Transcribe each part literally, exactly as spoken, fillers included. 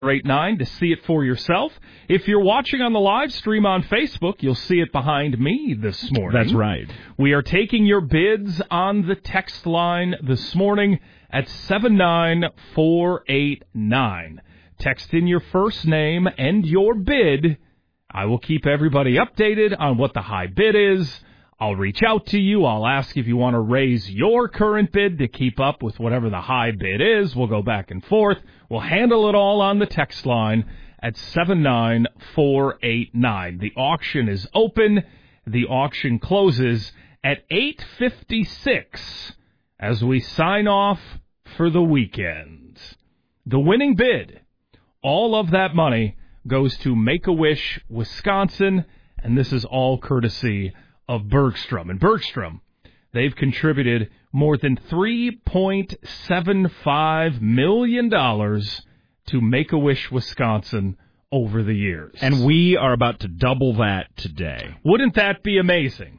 eight nine to see it for yourself. If you're watching on the live stream on Facebook, you'll see it behind me this morning. That's right. We are taking your bids on the text line this morning at seven nine four eight nine. Text in your first name and your bid. I will keep everybody updated on what the high bid is. I'll reach out to you. I'll ask if you want to raise your current bid to keep up with whatever the high bid is. We'll go back and forth. We'll handle it all on the text line at seven nine four eight nine. The auction is open. The auction closes at eight fifty-six as we sign off for the weekend. The winning bid, all of that money goes to Make-A-Wish, Wisconsin, and this is all courtesy of Bergstrom. And Bergstrom, they've contributed more than three point seven five million dollars to Make-A-Wish, Wisconsin over the years. And we are about to double that today. Wouldn't that be amazing?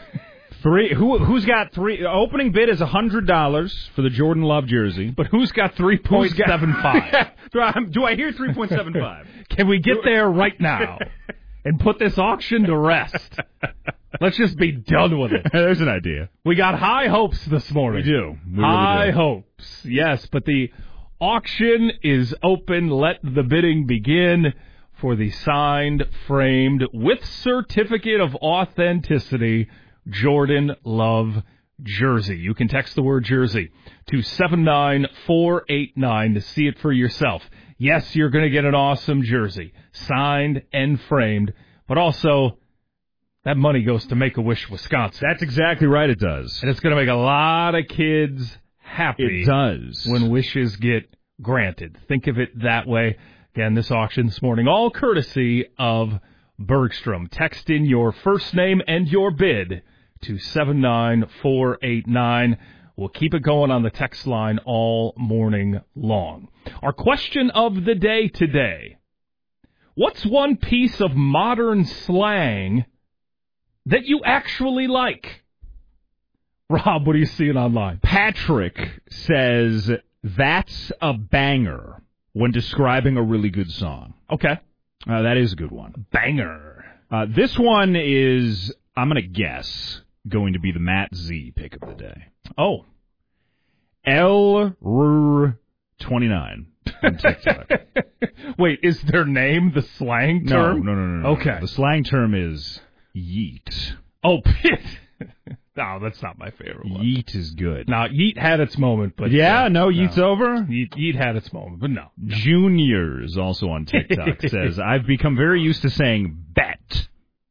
Three. Who, who's got three? Opening bid is one hundred dollars for the Jordan Love jersey. But who's got three point seven five? Do I hear three point seven five? Can we get there right now and put this auction to rest? Let's just be done with it. There's an idea. We got high hopes this morning. We do. We high really do. hopes, yes. But the auction is open. Let the bidding begin for the signed, framed, with certificate of authenticity Jordan Love jersey. You can text the word jersey to seven nine four eight nine to see it for yourself. Yes, you're going to get an awesome jersey, signed and framed, but also that money goes to Make-A-Wish, Wisconsin. That's exactly right, it does. And it's going to make a lot of kids happy. It does. When wishes get granted. Think of it that way. Again, this auction this morning, all courtesy of Bergstrom. Text in your first name and your bid to seven nine four eight nine. We'll keep it going on the text line all morning long. Our question of the day today: what's one piece of modern slang that you actually like? Rob, what are you seeing online? Patrick says that's a banger when describing a really good song. Okay. Uh, that is a good one. Banger. Uh, this one is, I'm going to guess, going to be the Matt Z pick of the day. Oh. L R twenty-nine on TikTok. Wait, is their name the slang term? No, no, no, no. no. Okay. The slang term is yeet. Oh, no, that's not my favorite one. Yeet is good. Now, yeet had its moment, but... Yeah, uh, no, yeet's no. over? Yeet, yeet had its moment, but no. no. Juniors, also on TikTok, says, I've become very used to saying bet.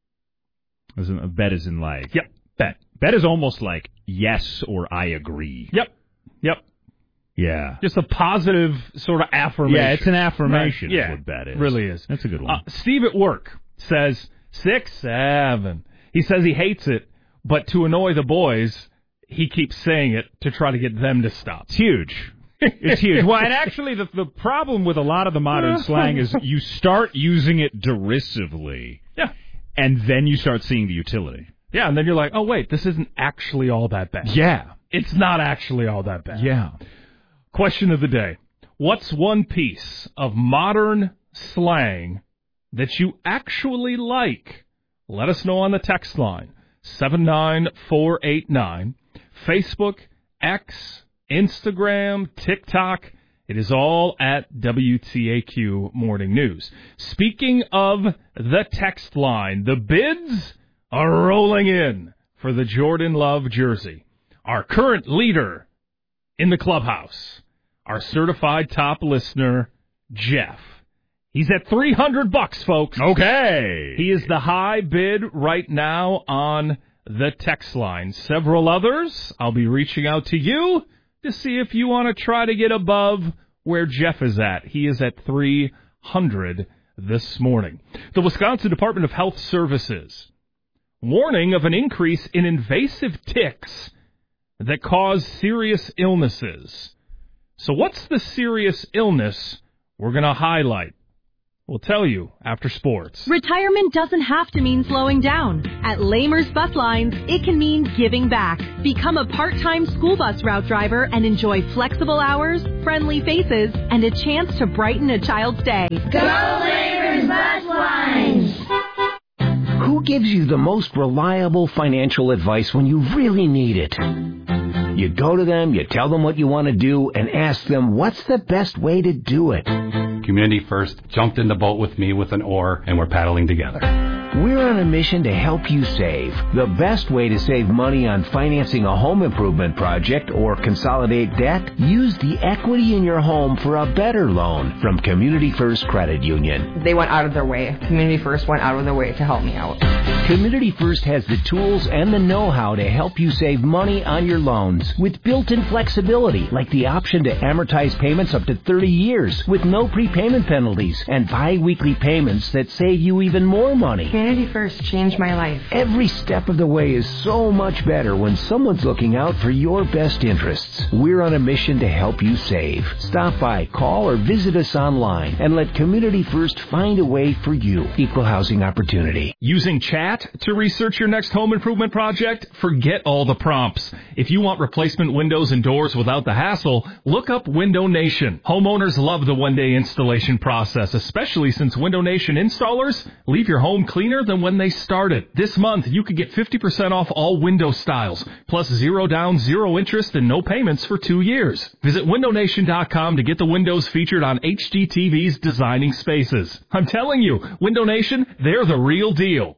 As in, a bet is in like... Yep, bet. Bet is almost like yes or I agree. Yep, yep. Yeah. Just a positive sort of affirmation. Yeah, it's an affirmation right? is yeah, what bet is. Really is. That's a good one. Uh, Steve at work says six, seven. He says he hates it, but to annoy the boys, he keeps saying it to try to get them to stop. It's huge. It's huge. Well, and actually, the the problem with a lot of the modern slang is you start using it derisively. Yeah. And then you start seeing the utility. Yeah, and then you're like, oh, wait, this isn't actually all that bad. Yeah. It's not actually all that bad. Yeah. Question of the day. What's one piece of modern slang that you actually like? Let us know on the text line, seven nine four eight nine. Facebook, X, Instagram, TikTok. It is all at W T A Q Morning News. Speaking of the text line, the bids are rolling in for the Jordan Love jersey. Our current leader in the clubhouse, our certified top listener, Jeff. He's at three hundred bucks, folks. Okay. He is the high bid right now on the text line. Several others, I'll be reaching out to you to see if you want to try to get above where Jeff is at. He is at three hundred this morning. The Wisconsin Department of Health Services, warning of an increase in invasive ticks that cause serious illnesses. So what's the serious illness we're going to highlight? We'll tell you after sports. Retirement doesn't have to mean slowing down. At Lamers Bus Lines, it can mean giving back. Become a part-time school bus route driver and enjoy flexible hours, friendly faces, and a chance to brighten a child's day. Go Lamers Bus Lines! Who gives you the most reliable financial advice when you really need it? You go to them, you tell them what you want to do, and ask them what's the best way to do it. Community First jumped in the boat with me with an oar, and we're paddling together. We're on a mission to help you save. The best way to save money on financing a home improvement project or consolidate debt? Use the equity in your home for a better loan from Community First Credit Union. They went out of their way. Community First went out of their way to help me out. Community First has the tools and the know-how to help you save money on your loans with built-in flexibility, like the option to amortize payments up to thirty years with no prepayment penalties and bi-weekly payments that save you even more money. Community First changed my life. Every step of the way is so much better when someone's looking out for your best interests. We're on a mission to help you save. Stop by, call, or visit us online and let Community First find a way for you. Equal housing opportunity. Using chat to research your next home improvement project? Forget all the prompts. If you want replacement windows and doors without the hassle, look up Window Nation. Homeowners love the one-day installation process, especially since Window Nation installers leave your home cleaner than when they started. This month, you could get fifty percent off all window styles, plus zero down, zero interest, and no payments for two years. Visit window nation dot com to get the windows featured on H G T V's Designing Spaces. I'm telling you, Window Nation, they're the real deal.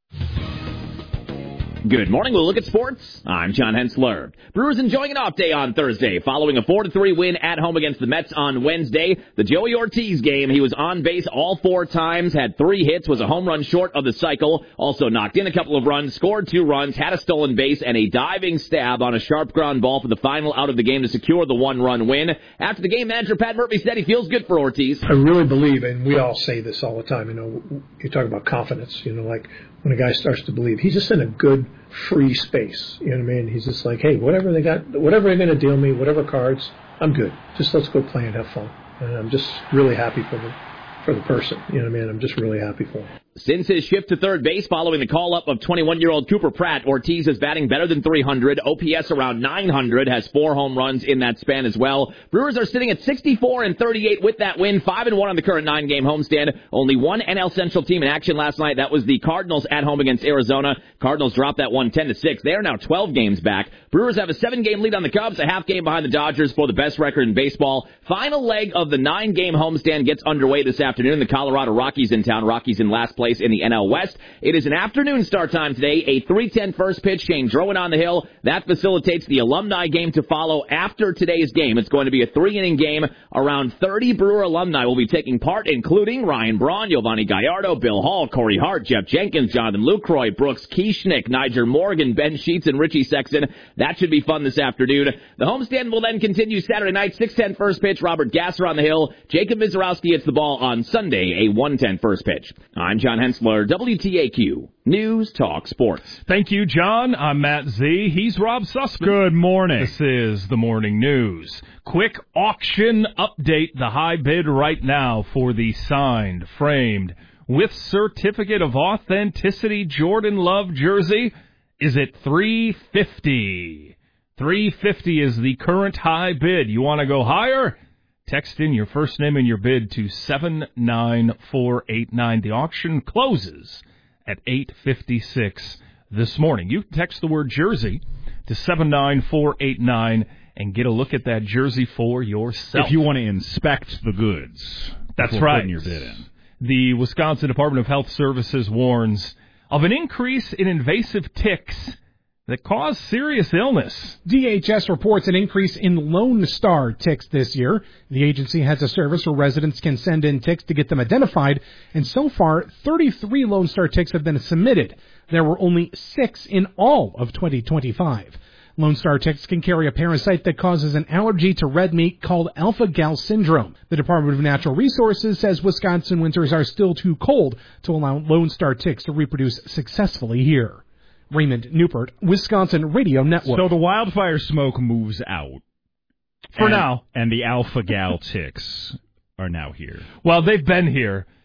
Good morning. We'll look at sports. I'm John Hensler. Brewers enjoying an off day on Thursday following a four to three win at home against the Mets on Wednesday. The Joey Ortiz game, he was on base all four times, had three hits, was a home run short of the cycle, also knocked in a couple of runs, scored two runs, had a stolen base, and a diving stab on a sharp ground ball for the final out of the game to secure the one-run win. After the game, manager Pat Murphy said he feels good for Ortiz. I really believe, and we all say this all the time, you know, you talk about confidence, you know, like when a guy starts to believe, he's just in a good free space. You know what I mean? He's just like, hey, whatever they got, whatever they're going to deal me, whatever cards, I'm good. Just let's go play and have fun. And I'm just really happy for the for the person. You know what I mean? I'm just really happy for him. Since his shift to third base following the call-up of twenty-one-year-old Cooper Pratt, Ortiz is batting better than three hundred, O P S around nine hundred, has four home runs in that span as well. Brewers are sitting at sixty-four and thirty-eight with that win, five and one on the current nine-game homestand. Only one N L Central team in action last night. That was the Cardinals at home against Arizona. Cardinals dropped that one ten to six. They are now twelve games back. Brewers have a seven-game lead on the Cubs, a half game behind the Dodgers for the best record in baseball. Final leg of the nine-game homestand gets underway this afternoon. The Colorado Rockies in town. Rockies in last place in the N L West. It is an afternoon start time today, a three ten first pitch, Shane Drowan on the hill. That facilitates the alumni game to follow after today's game. It's going to be a three-inning game. Around thirty Brewer alumni will be taking part, including Ryan Braun, Giovanni Gallardo, Bill Hall, Corey Hart, Jeff Jenkins, Jonathan Lucroy, Brooks Kieschnick, Niger Morgan, Ben Sheets, and Richie Sexton. That should be fun this afternoon. The homestand will then continue Saturday night, six ten first pitch, Robert Gasser on the hill. Jacob Vizarowski hits the ball on Sunday, a one ten first pitch. I'm John Hensler, W T A Q News Talk Sports. Thank you, John. I'm Matt Z. He's Rob Sussman. Good morning. This is the Morning News. Quick auction update. The high bid right now for the signed, framed, with certificate of authenticity Jordan Love jersey is at three hundred fifty dollars. three hundred fifty dollars is the current high bid. You want to go higher? Text in your first name and your bid to seven nine four eight nine. The auction closes at eight fifty-six this morning. You text the word jersey to seven nine four eight nine and get a look at that jersey for yourself. If you want to inspect the goods. That's right. Putting your bid in. The Wisconsin Department of Health Services warns of an increase in invasive ticks that cause serious illness. D H S reports an increase in Lone Star ticks this year. The agency has a service where residents can send in ticks to get them identified, and so far, thirty-three Lone Star ticks have been submitted. There were only six in all of twenty twenty-five. Lone Star ticks can carry a parasite that causes an allergy to red meat called alpha-gal syndrome. The Department of Natural Resources says Wisconsin winters are still too cold to allow Lone Star ticks to reproduce successfully here. Raymond Newport, Wisconsin Radio Network. So the wildfire smoke moves out. For and, now. And the alpha-gal ticks are now here. Well, they've been here.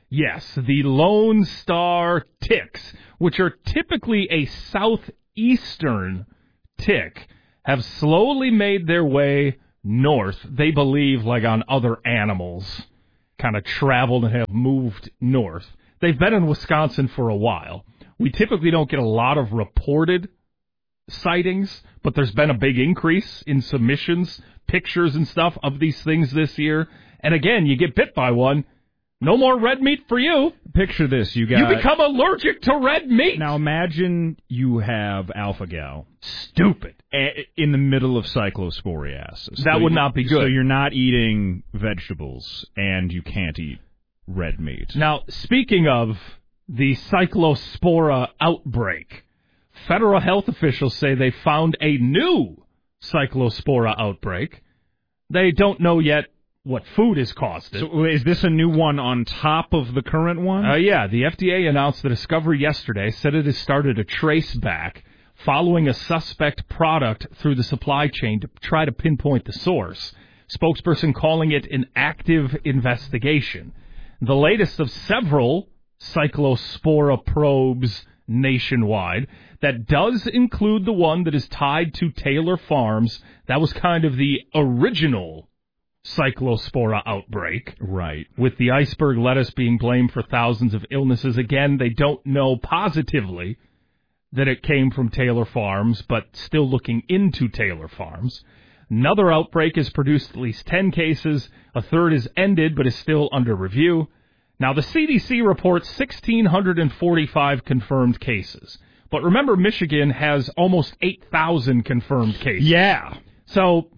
Yes, the Lone Star ticks, which are typically a southeastern tick, have slowly made their way north. They believe, like on other animals, kind of traveled and have moved north. They've been in Wisconsin for a while. We typically don't get a lot of reported sightings, but there's been a big increase in submissions, pictures and stuff of these things this year. And again, you get bit by one, no more red meat for you. Picture this. You got You become allergic to red meat. Now imagine you have alpha-gal. Stupid. In the middle of cyclosporiasis. That so would you, not be good. So you're not eating vegetables, and you can't eat red meat. Now, speaking of the cyclospora outbreak, federal health officials say they found a new cyclospora outbreak. They don't know yet what food has caused it. So is this a new one on top of the current one? Uh, yeah, the F D A announced the discovery yesterday, said it has started a trace back following a suspect product through the supply chain to try to pinpoint the source. Spokesperson calling it an active investigation. The latest of several cyclospora probes nationwide that does include the one that is tied to Taylor Farms. That was kind of the original cyclospora outbreak. Right. With the iceberg lettuce being blamed for thousands of illnesses. Again, they don't know positively that it came from Taylor Farms, but still looking into Taylor Farms. Another outbreak has produced at least ten cases. A third is ended, but is still under review. Now, the C D C reports one thousand six hundred forty-five confirmed cases. But remember, Michigan has almost eight thousand confirmed cases. Yeah. So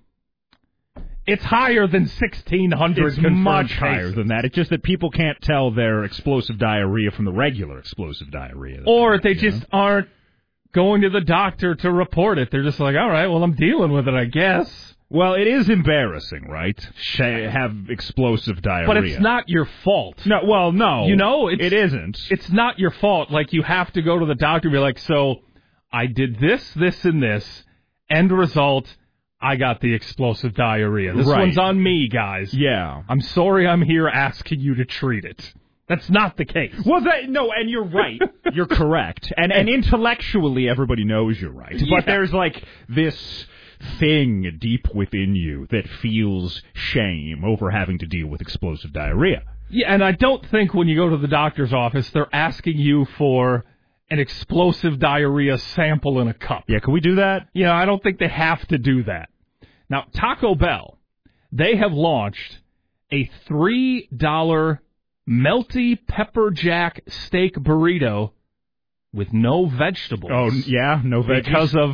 it's higher than sixteen hundred It's confirmed much cases. higher than that. It's just that people can't tell their explosive diarrhea from the regular explosive diarrhea. Or they you just know? aren't going to the doctor to report it. They're just like, all right, well, I'm dealing with it, I guess. Well, it is embarrassing, right? To have explosive diarrhea. But it's not your fault. No, well, no. You know, it's, it isn't. It's not your fault. Like, you have to go to the doctor and be like, so I did this, this, and this. End result, I got the explosive diarrhea. This right. one's on me, guys. Yeah. I'm sorry I'm here asking you to treat it. That's not the case. Well, that, no, and you're right. You're correct. And and intellectually, everybody knows you're right. Yeah. But there's like this thing deep within you that feels shame over having to deal with explosive diarrhea. Yeah, and I don't think when you go to the doctor's office, they're asking you for an explosive diarrhea sample in a cup. Yeah, can we do that? You know, I don't think they have to do that. Now, Taco Bell, they have launched a three dollar melty pepper jack steak burrito with no vegetables. Oh, yeah, no veggies. Because of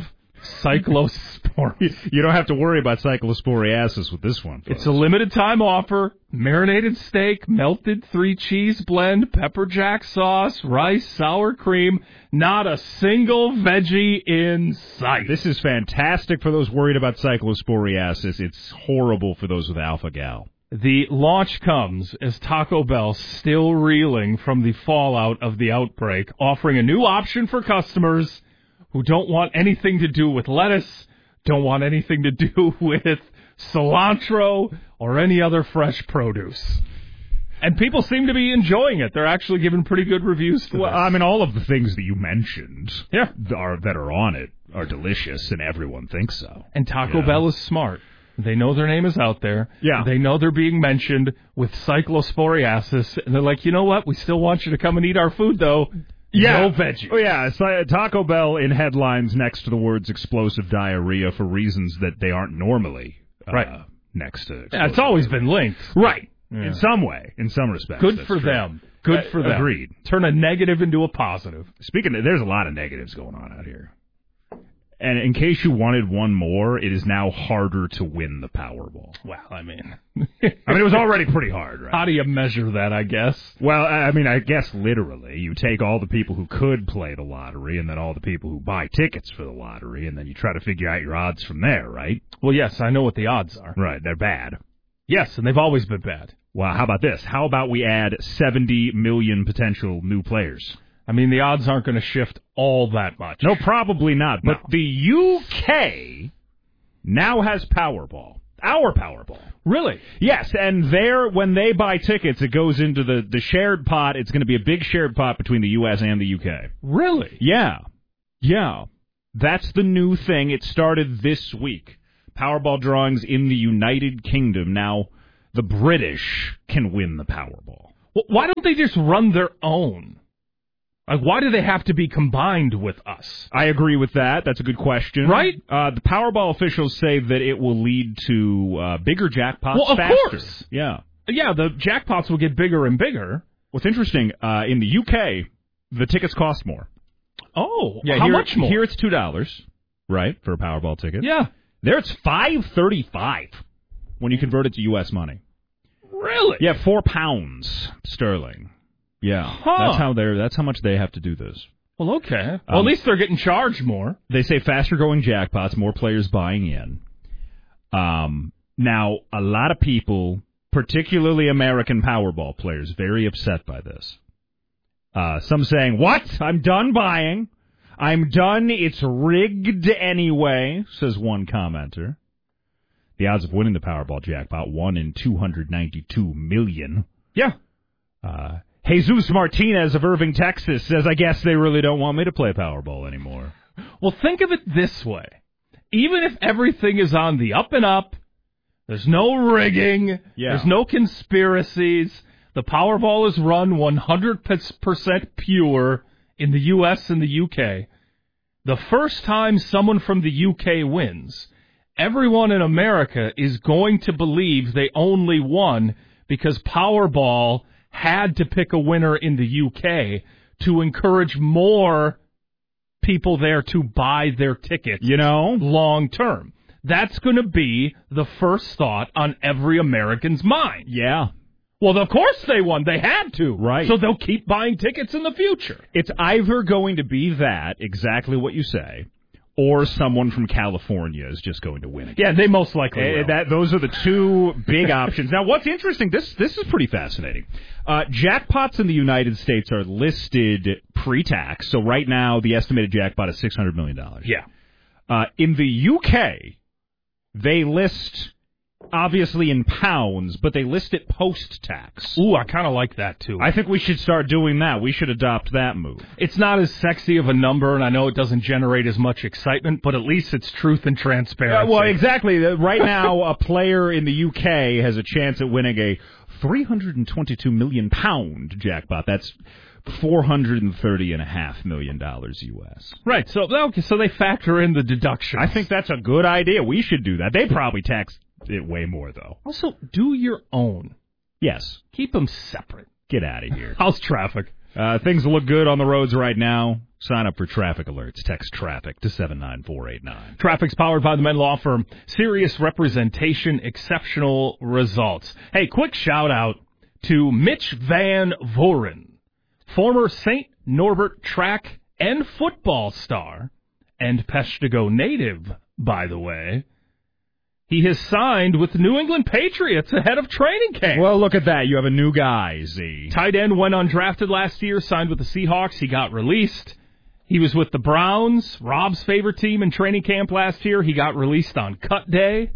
cyclospora. You don't have to worry about cyclosporiasis with this one, folks. It's a limited time offer. Marinated steak, melted three cheese blend, pepper jack sauce, rice, sour cream. Not a single veggie in sight. This is fantastic for those worried about cyclosporiasis. It's horrible for those with alpha-gal. The launch comes as Taco Bell, still reeling from the fallout of the outbreak, offering a new option for customers who don't want anything to do with lettuce, don't want anything to do with cilantro, or any other fresh produce. And people seem to be enjoying it. They're actually giving pretty good reviews to Well, this. I mean, all of the things that you mentioned yeah. are, that are on it are delicious, and everyone thinks so. And Taco yeah. Bell is smart. They know their name is out there. Yeah. They know they're being mentioned with cyclosporiasis. And they're like, you know what? We still want you to come and eat our food, though. Yeah. No veggies. Oh, yeah. It's like Taco Bell in headlines next to the words explosive diarrhea for reasons that they aren't normally uh, right. next to. Yeah, it's always been linked. Right. Yeah. In some way. In some respects. Good that's for true. them. Good uh, for them. Agreed. Turn a negative into a positive. Speaking of, there's a lot of negatives going on out here. And in case you wanted one more, it is now harder to win the Powerball. Well, I mean... I mean, it was already pretty hard, right? How do you measure that, I guess? Well, I mean, I guess literally. You take all the people who could play the lottery and then all the people who buy tickets for the lottery, and then you try to figure out your odds from there, right? Well, yes, I know what the odds are. Right, they're bad. Yes, and they've always been bad. Well, how about this? How about we add seventy million potential new players? I mean, the odds aren't going to shift all that much. No, probably not. No. But the U K now has Powerball. our Powerball. Really? Yes, and there, when they buy tickets, it goes into the, the shared pot. It's going to be a big shared pot between the U S and the U K. Really? Yeah. Yeah. That's the new thing. It started this week. Powerball drawings in the United Kingdom. Now, the British can win the Powerball. Well, why don't they just run their own? Like, why do they have to be combined with us? I agree with that. That's a good question. Right? Uh, the Powerball officials say that it will lead to uh, bigger jackpots well, of faster. Course. Yeah. Yeah, the jackpots will get bigger and bigger. What's interesting, uh, in the U K, the tickets cost more. Oh, yeah, how here, much more? Here it's two dollars, right, for a Powerball ticket. Yeah. There it's five thirty-five when you convert it to U S money. Really? Yeah, four pounds sterling. Yeah, huh. that's how they're. That's how much they have to do this. Well, okay. Um, well, at least they're getting charged more. They say faster growing jackpots, more players buying in. Um, now, a lot of people, particularly American Powerball players, very upset by this. Uh, some saying, "What? I'm done buying. I'm done. It's rigged anyway," says one commenter. The odds of winning the Powerball jackpot, one in two hundred ninety-two million. Yeah. Uh, Jesus Martinez of Irving, Texas, says, I guess they really don't want me to play Powerball anymore. Well, think of it this way. Even if everything is on the up and up, there's no rigging, yeah. there's no conspiracies, the Powerball is run one hundred percent pure in the U S and the U K. The first time someone from the U K wins, everyone in America is going to believe they only won because Powerball had to pick a winner in the U K to encourage more people there to buy their tickets, you know, long term. That's going to be the first thought on every American's mind. Yeah. Well, of course they won. They had to. Right. So they'll keep buying tickets in the future. It's either going to be that, exactly what you say, or someone from California is just going to win again. Yeah, they most likely will. Uh, that, those are the two big options. Now, what's interesting, this this is pretty fascinating. Uh, jackpots in the United States are listed pre-tax, so right now the estimated jackpot is six hundred million dollars. Yeah. Uh, in the U K, they list, obviously in pounds, but they list it post-tax. Ooh, I kind of like that, too. I think we should start doing that. We should adopt that move. It's not as sexy of a number, and I know it doesn't generate as much excitement, but at least it's truth and transparency. Uh, well, exactly. Right now, a player in the U K has a chance at winning a three hundred twenty-two million pound jackpot. That's four hundred thirty point five million dollars U S. Right, so okay, so they factor in the deductions. I think that's a good idea. We should do that. They probably tax it way more, though. Also, do your own. Yes. Keep them separate. Get out of here. How's traffic? Uh, things look good on the roads right now. Sign up for traffic alerts. Text traffic to seven nine four eight nine. Traffic's powered by the Menn Law Firm. Serious representation, exceptional results. Hey, quick shout out to Mitch Van Voren, former Saint Norbert track and football star, and Peshtigo native, by the way. He has signed with the New England Patriots ahead of training camp. Well, look at that. You have a new guy, Z. Tight end went undrafted last year, signed with the Seahawks. He got released. He was with the Browns, Rob's favorite team, in training camp last year. He got released on cut day.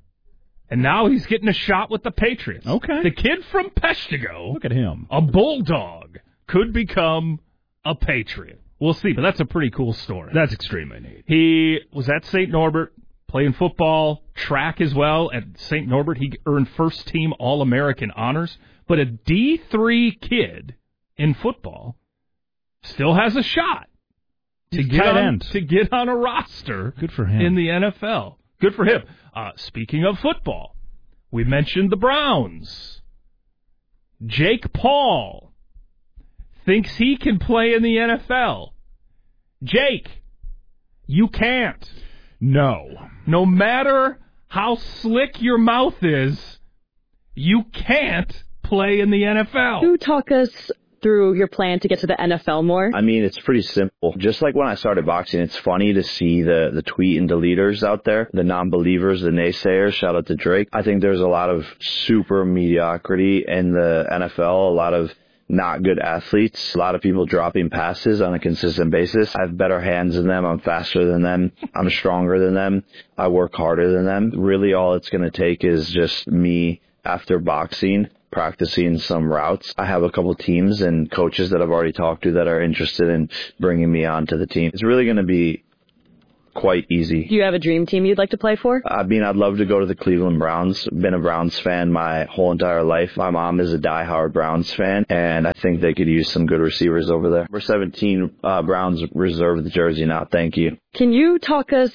And now he's getting a shot with the Patriots. Okay. The kid from Peshtigo, look at him, a Bulldog, could become a Patriot. We'll see, but that's a pretty cool story. That's extremely neat. He was at Saint Norbert, playing football, track as well. At Saint Norbert, he earned first-team All-American honors. But a D three kid in football still has a shot to get, on, to get on a roster. Good for him. In the N F L. Good for him. Uh, speaking of football, we mentioned the Browns. Jake Paul thinks he can play in the N F L. Jake, you can't. No. No matter how slick your mouth is, you can't play in the N F L. Can you talk us through your plan to get to the N F L more? I mean, it's pretty simple. Just like when I started boxing, it's funny to see the, the tweet and deleters out there, the non-believers, the naysayers. Shout out to Drake. I think there's a lot of super mediocrity in the N F L, a lot of not good athletes. A lot of people dropping passes on a consistent basis. I have better hands than them. I'm faster than them. I'm stronger than them. I work harder than them. Really all it's going to take is just me after boxing, practicing some routes. I have a couple teams and coaches that I've already talked to that are interested in bringing me onto the team. It's really going to be quite easy. Do you have a dream team you'd like to play for? I mean, I'd love to go to the Cleveland Browns. Been a Browns fan my whole entire life. My mom is a diehard Browns fan, and I think they could use some good receivers over there. Number seventeen, uh, Browns reserve the jersey now. Thank you. Can you talk us...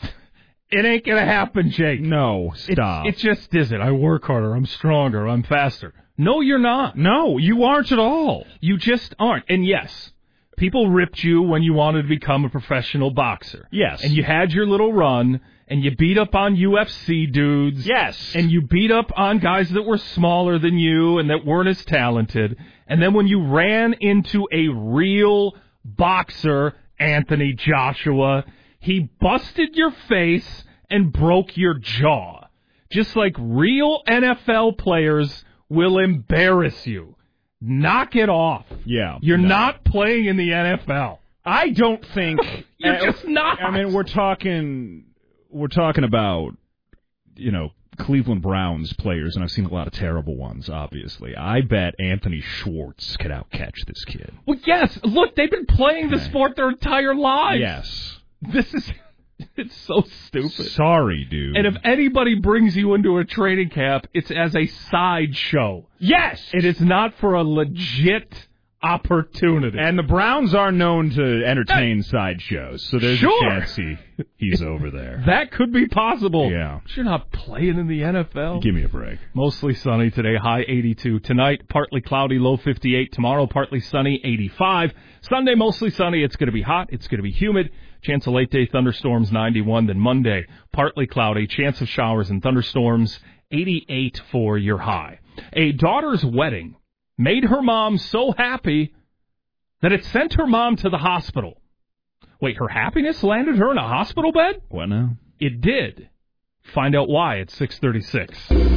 It ain't gonna happen, Jake. No, stop. It, it just isn't. I work harder. I'm stronger. I'm faster. No, you're not. No, you aren't at all. You just aren't. And yes, people ripped you when you wanted to become a professional boxer. Yes. And you had your little run, and you beat up on U F C dudes. Yes. And you beat up on guys that were smaller than you and that weren't as talented. And then when you ran into a real boxer, Anthony Joshua, he busted your face and broke your jaw. Just like real N F L players will embarrass you. Knock it off. Yeah. You're no. not playing in the N F L. I don't think You're uh, just not. I mean, we're talking we're talking about, you know, Cleveland Browns players, and I've seen a lot of terrible ones, obviously. I bet Anthony Schwartz could outcatch this kid. Well, yes. Look, they've been playing the sport their entire lives. Yes. This is... It's so stupid. Sorry, dude. And if anybody brings you into a training camp, it's as a sideshow. Yes! It is not for a legit opportunity. And the Browns are known to entertain sideshows, so there's Sure. a chance he, he's over there. That could be possible. Yeah. But you're not playing in the N F L. Give me a break. Mostly sunny today, high eighty-two. Tonight, partly cloudy, low fifty-eight. Tomorrow, partly sunny, eighty-five. Sunday, mostly sunny. It's going to be hot. It's going to be humid. Chance of late-day thunderstorms, ninety-one. Then Monday, partly cloudy. Chance of showers and thunderstorms, eighty-eight for your high. A daughter's wedding made her mom so happy that it sent her mom to the hospital. Wait, her happiness landed her in a hospital bed? What now? It did. Find out why at six thirty-six.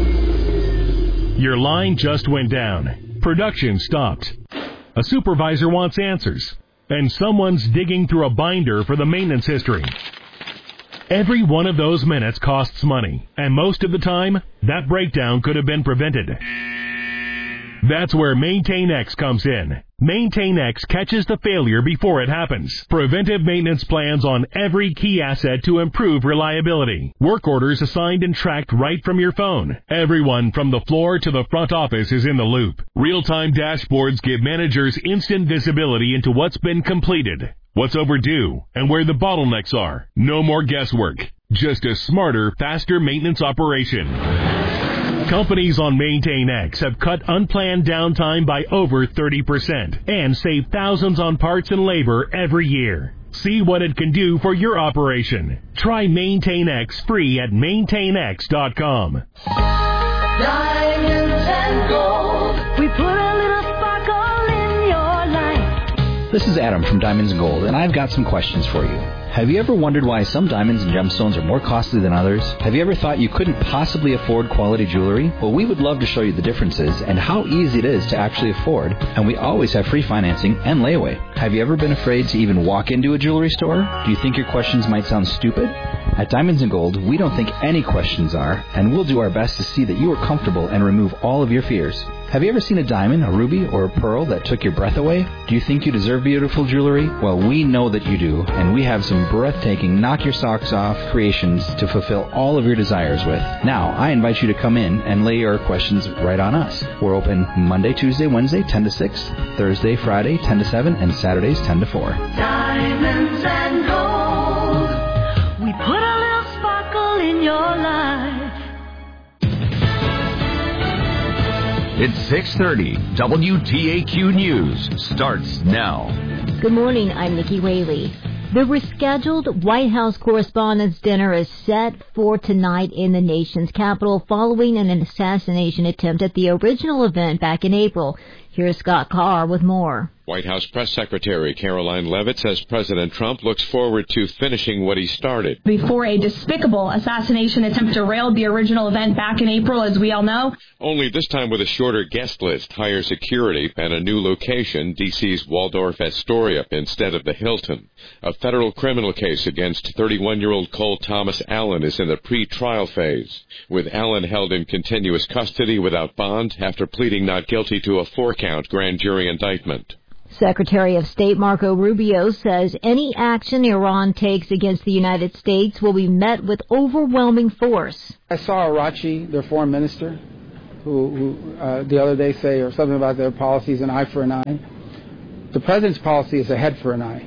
Your line just went down. Production stopped. A supervisor wants answers. And someone's digging through a binder for the maintenance history. Every one of those minutes costs money, and most of the time, that breakdown could have been prevented. That's where MaintainX comes in. MaintainX catches the failure before it happens. Preventive maintenance plans on every key asset to improve reliability. Work orders assigned and tracked right from your phone. Everyone from the floor to the front office is in the loop. Real-time dashboards give managers instant visibility into what's been completed, what's overdue, and where the bottlenecks are. No more guesswork. Just a smarter, faster maintenance operation. Companies on MaintainX have cut unplanned downtime by over thirty percent and save thousands on parts and labor every year. See what it can do for your operation. Try MaintainX free at maintain x dot com. Diamonds and gold. We put a little sparkle in your life. This is Adam from Diamonds and Gold, and I've got some questions for you. Have you ever wondered why some diamonds and gemstones are more costly than others? Have you ever thought you couldn't possibly afford quality jewelry? Well, we would love to show you the differences and how easy it is to actually afford, and we always have free financing and layaway. Have you ever been afraid to even walk into a jewelry store? Do you think your questions might sound stupid? At Diamonds and Gold, we don't think any questions are, and we'll do our best to see that you are comfortable and remove all of your fears. Have you ever seen a diamond, a ruby, or a pearl that took your breath away? Do you think you deserve beautiful jewelry? Well, we know that you do, and we have some breathtaking, knock-your-socks-off creations to fulfill all of your desires with. Now, I invite you to come in and lay your questions right on us. We're open Monday, Tuesday, Wednesday, ten to six, Thursday, Friday, ten to seven, and Saturdays, ten to four. Diamonds and gold. We put a little sparkle in your life. It's six thirty. W T A Q News starts now. Good morning. I'm Nikki Whaley. The rescheduled White House Correspondents' Dinner is set for tonight in the nation's capital following an assassination attempt at the original event back in April. Here's Scott Carr with more. White House Press Secretary Caroline Leavitt says President Trump looks forward to finishing what he started. Before a despicable assassination attempt derailed the original event back in April, as we all know. Only this time with a shorter guest list, higher security, and a new location, D C's Waldorf Astoria, instead of the Hilton. A federal criminal case against thirty-one-year-old Cole Thomas Allen is in the pre-trial phase, with Allen held in continuous custody without bond after pleading not guilty to a four-count grand jury indictment. Secretary of State Marco Rubio says any action Iran takes against the United States will be met with overwhelming force. I saw Arachi, their foreign minister, who, who uh, the other day say or something about their policy is an eye for an eye. The president's policy is a head for an eye.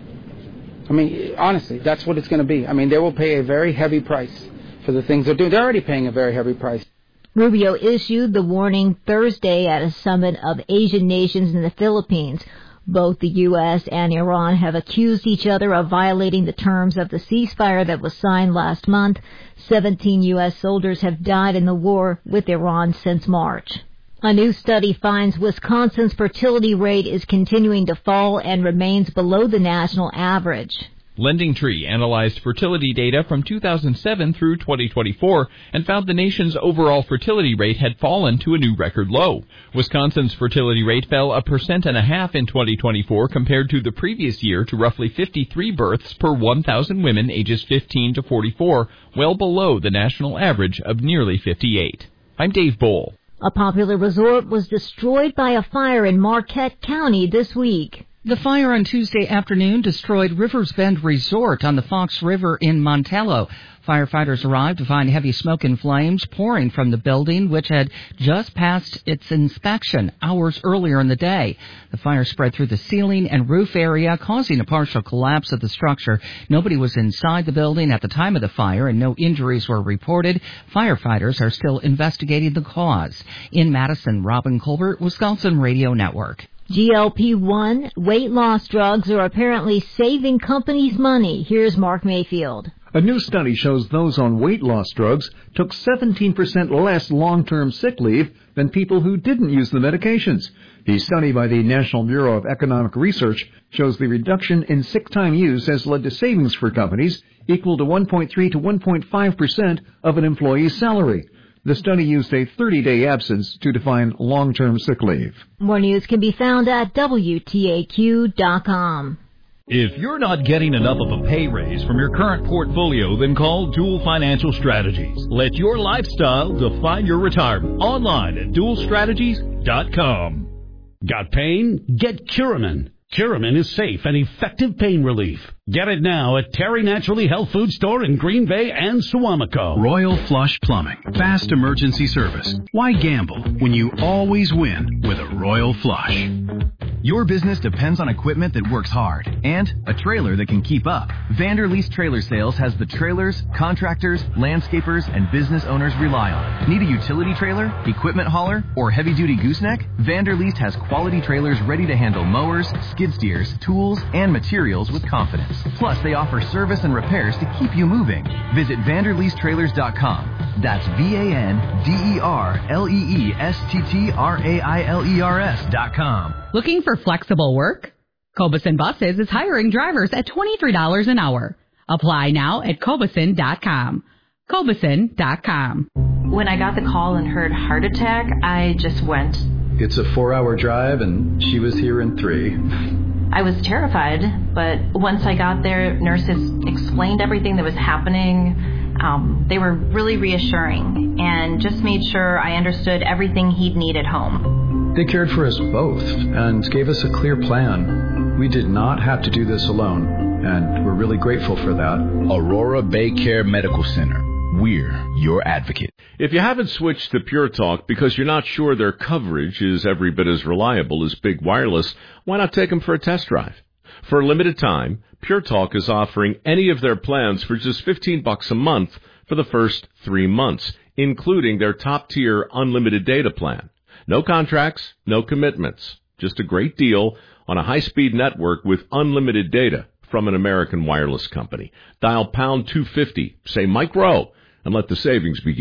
I mean, honestly, that's what it's going to be. I mean, they will pay a very heavy price for the things they're doing. They're already paying a very heavy price. Rubio issued the warning Thursday at a summit of Asian nations in the Philippines. Both the U S and Iran have accused each other of violating the terms of the ceasefire that was signed last month. seventeen U S soldiers have died in the war with Iran since March. A new study finds Wisconsin's fertility rate is continuing to fall and remains below the national average. LendingTree analyzed fertility data from two thousand seven through twenty twenty-four and found the nation's overall fertility rate had fallen to a new record low. Wisconsin's fertility rate fell a percent and a half in twenty twenty-four compared to the previous year to roughly fifty-three births per one thousand women ages fifteen to forty-four, well below the national average of nearly fifty-eight. I'm Dave Bohl. A popular resort was destroyed by a fire in Marquette County this week. The fire on Tuesday afternoon destroyed Rivers Bend Resort on the Fox River in Montello. Firefighters arrived to find heavy smoke and flames pouring from the building, which had just passed its inspection hours earlier in the day. The fire spread through the ceiling and roof area, causing a partial collapse of the structure. Nobody was inside the building at the time of the fire, and no injuries were reported. Firefighters are still investigating the cause. In Madison, Robin Colbert, Wisconsin Radio Network. G L P one weight loss drugs are apparently saving companies money. Here's Mark Mayfield. A new study shows those on weight loss drugs took seventeen percent less long-term sick leave than people who didn't use the medications. The study by the National Bureau of Economic Research shows the reduction in sick time use has led to savings for companies equal to one point three to one point five percent of an employee's salary. The study used a thirty-day absence to define long-term sick leave. More news can be found at W T A Q dot com. If you're not getting enough of a pay raise from your current portfolio, then call Dual Financial Strategies. Let your lifestyle define your retirement. Online at dual strategies dot com. Got pain? Get Curamin. Curamin is safe and effective pain relief. Get it now at Terry Naturally Health Food Store in Green Bay and Suamico. Royal Flush Plumbing. Fast emergency service. Why gamble when you always win with a Royal Flush? Your business depends on equipment that works hard and a trailer that can keep up. Vanderleest Trailer Sales has the trailers, contractors, landscapers, and business owners rely on. Need a utility trailer, equipment hauler, or heavy-duty gooseneck? Vanderleest has quality trailers ready to handle mowers, skid steers, tools, and materials with confidence. Plus, they offer service and repairs to keep you moving. Visit vanderleest trailers dot com. That's V A N D E R L E E S T T R A I L E R S dot com. Looking for flexible work? Cobeson Buses is hiring drivers at twenty-three dollars an hour. Apply now at cobeson dot com. cobeson dot com. When I got the call and heard heart attack, I just went. It's a four-hour drive, and she was here in three. I was terrified, but once I got there, nurses explained everything that was happening. Um, they were really reassuring and just made sure I understood everything he'd need at home. They cared for us both and gave us a clear plan. We did not have to do this alone, and we're really grateful for that. Aurora Bay Care Medical Center. We're your advocate. If you haven't switched to Pure Talk because you're not sure their coverage is every bit as reliable as Big Wireless, why not take them for a test drive? For a limited time, Pure Talk is offering any of their plans for just fifteen bucks a month for the first three months, including their top-tier unlimited data plan. No contracts, no commitments. Just a great deal on a high-speed network with unlimited data from an American wireless company. Dial pound two fifty, say Mike Rowe, and let the savings begin.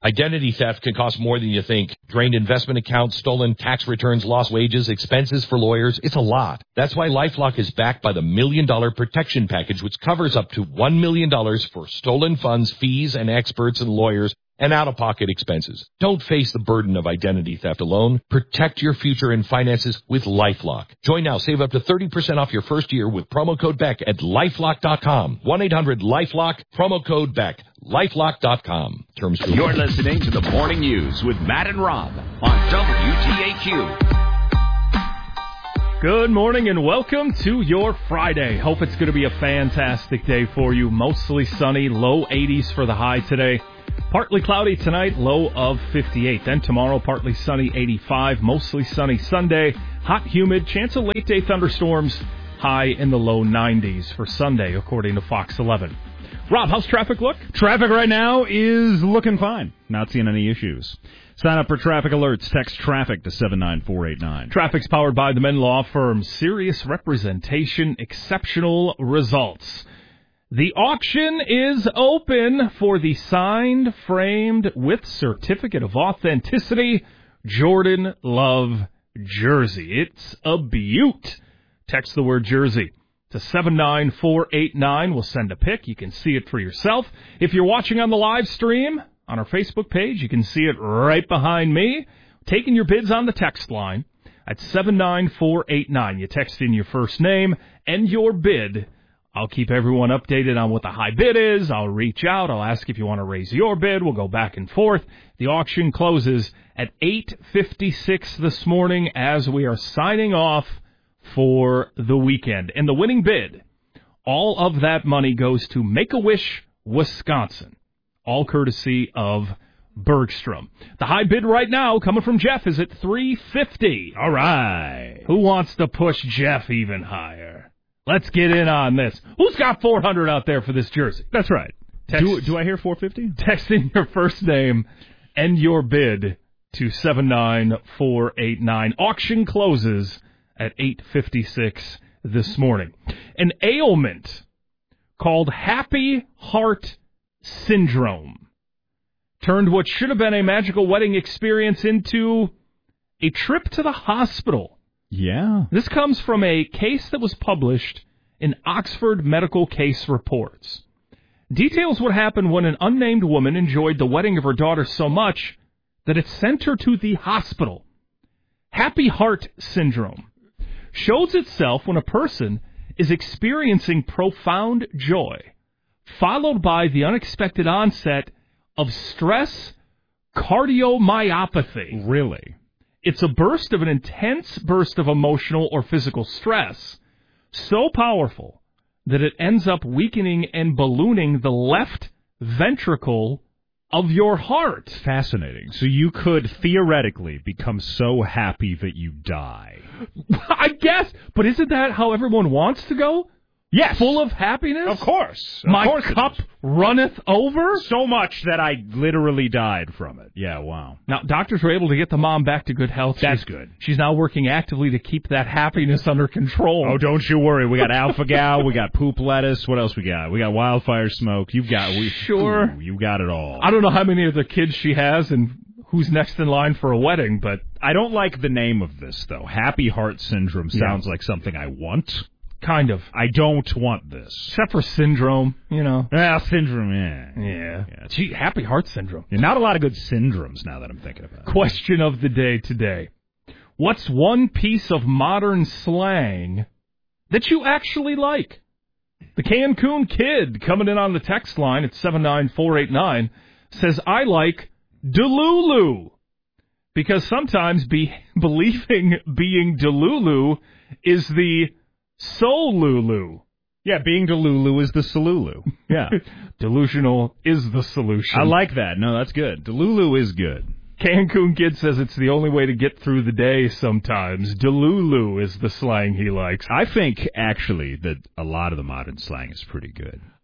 Identity theft can cost more than you think. Drained investment accounts, stolen tax returns, lost wages, expenses for lawyers. It's a lot. That's why LifeLock is backed by the Million Dollar Protection Package, which covers up to one million dollars for stolen funds, fees, and experts and lawyers, and out-of-pocket expenses. Don't face the burden of identity theft alone. Protect your future and finances with LifeLock. Join now. Save up to thirty percent off your first year with promo code Beck at LifeLock dot com. one eight hundred LifeLock, promo code Beck. LifeLock dot com. Terms. You're listening to the Morning News with Matt and Rob on W T A Q. Good morning and welcome to your Friday. Hope it's going to be a fantastic day for you. Mostly sunny, low eighties for the high today. Partly cloudy tonight, low of fifty-eight. Then tomorrow, partly sunny, eighty-five. Mostly sunny Sunday, hot, humid. Chance of late-day thunderstorms, high in the low nineties for Sunday, according to Fox eleven. Rob, how's traffic look? Traffic right now is looking fine. Not seeing any issues. Sign up for traffic alerts. Text traffic to seven nine four eight nine. Traffic's powered by the Menn Law Firm. Serious representation, exceptional results. The auction is open for the signed, framed, with certificate of authenticity Jordan Love jersey. It's a beaut. Text the word jersey to seven nine four eight nine. We'll send a pic. You can see it for yourself. If you're watching on the live stream on our Facebook page, you can see it right behind me. Taking your bids on the text line at seven nine four eight nine. You text in your first name and your bid. I'll keep everyone updated on what the high bid is. I'll reach out. I'll ask if you want to raise your bid. We'll go back and forth. The auction closes at eight fifty-six this morning as we are signing off for the weekend. And the winning bid, all of that money goes to Make-A-Wish, Wisconsin, all courtesy of Bergstrom. The high bid right now coming from Jeff is at three fifty. All right. Who wants to push Jeff even higher? Let's get in on this. Who's got four hundred out there for this jersey? That's right. Text, do, do I hear four fifty? Text in your first name and your bid to seven nine four eight nine. Auction closes at eight fifty-six this morning. An ailment called Happy Heart Syndrome turned what should have been a magical wedding experience into a trip to the hospital. Yeah. This comes from a case that was published in Oxford Medical Case Reports. Details what happened when an unnamed woman enjoyed the wedding of her daughter so much that it sent her to the hospital. Happy Heart Syndrome shows itself when a person is experiencing profound joy, followed by the unexpected onset of stress cardiomyopathy. Really? It's a burst of an intense burst of emotional or physical stress, so powerful that it ends up weakening and ballooning the left ventricle of your heart. Fascinating. So you could theoretically become so happy that you die. I guess, but isn't that how everyone wants to go? Yes. Full of happiness? Of course. Of My course cup runneth over? So much that I literally died from it. Yeah, wow. Now, doctors were able to get the mom back to good health. That's she's, good. She's now working actively to keep that happiness under control. Oh, don't you worry. We got alpha-gal, we got poop lettuce. What else we got? We got wildfire smoke. You've got... We, sure. Ooh, you got it all. I don't know how many other kids she has and who's next in line for a wedding, but... I don't like the name of this, though. Happy Heart Syndrome sounds yeah. like something I want. Kind of. I don't want this. Except for syndrome, you know. Yeah, syndrome, yeah. Yeah. yeah. Gee, Happy Heart Syndrome. Yeah, not a lot of good syndromes now that I'm thinking about it. Question of the day today. What's one piece of modern slang that you actually like? The Cancun Kid coming in on the text line at seven nine four eight nine says, I like Delulu. Because sometimes be, believing being Delulu is the Solulu. Yeah, being Delulu is the Solulu. Yeah. Delusional is the solution. I like that. No, that's good. Delulu is good. Cancun Kid says it's the only way to get through the day sometimes. Delulu is the slang he likes. I think, actually, that a lot of the modern slang is pretty good.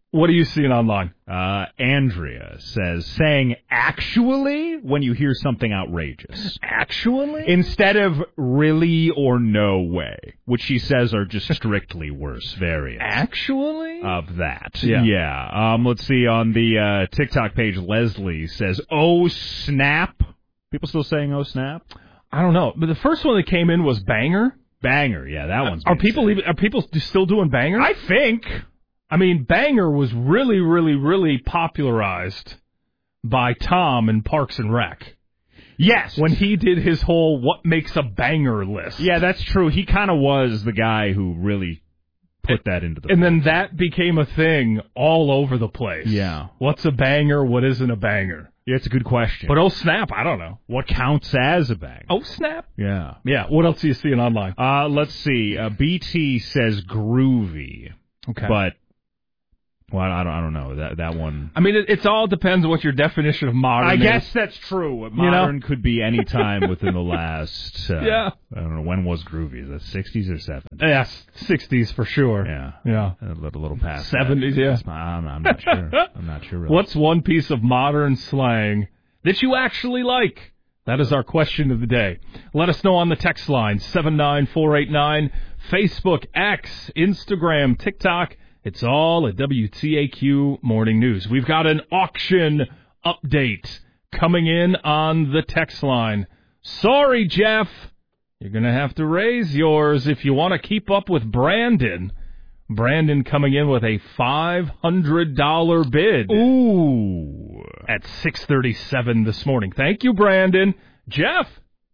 What are you seeing online? Uh, Andrea says, saying actually when you hear something outrageous. Actually? Instead of really or no way, which she says are just strictly worse variants. Actually? Of that. Yeah. Yeah. Um, let's see, on the uh, TikTok page, Leslie says, oh, snap. People still saying, oh, snap? I don't know. But the first one that came in was banger. Banger, yeah, that one's Are people even, are people still doing banger? I think. I mean, banger was really, really, really popularized by Tom in Parks and Rec. Yes. When he did his whole what makes a banger list. Yeah, that's true. He kind of was the guy who really put that into the And book. then that became a thing all over the place. Yeah. What's a banger? What isn't a banger? Yeah, it's a good question. But oh snap, I don't know. What counts as a banger? Oh snap? Yeah. Yeah, what else are you seeing online? Uh, let's see. Uh, B T says groovy. Okay. But, well, I don't, I don't know. That that one... I mean, it it's all depends what your definition of modern I is. guess that's true. Modern you know? Could be any time within the last... Uh, yeah. I don't know. When was groovy? Is that sixties or seventies? Yes, sixties for sure. Yeah. Yeah. A little, little past seventies, that. yeah. I'm, I'm not sure. I'm not sure really. What's one piece of modern slang that you actually like? That is our question of the day. Let us know on the text line, seven nine four eight nine, Facebook, X, Instagram, TikTok. It's all at W T A Q Morning News. We've got an auction update coming in on the text line. Sorry, Jeff. You're going to have to raise yours if you want to keep up with Brandon. Brandon coming in with a five hundred dollars bid. Ooh. At six thirty-seven this morning. Thank you, Brandon. Jeff,